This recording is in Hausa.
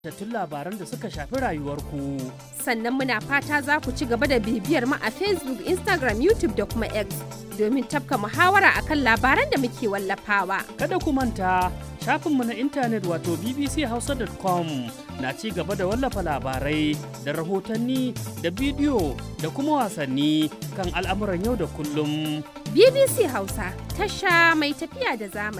tattun labaran da suka shafi rayuwarku. Sannan muna fata za ku ci gaba da bibiyar mu a Facebook, Instagram, YouTube da kuma X domin tafka muhawara akan labaran da muke wallafawa. Kada ku manta shafinmu na intanet wato bbchausa.com na ci gaba da wallafa labarai da rahotanni da bidiyo da kuma wasanni kan al'amuran yau da kullum. BBC Hausa, tasha mai tafiya da zamani.